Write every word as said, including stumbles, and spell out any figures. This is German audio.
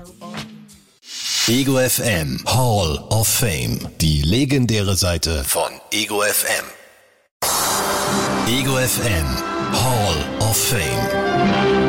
Ego F M Hall of Fame. Die legendäre Seite von Ego F M. Ego F M Hall of Fame.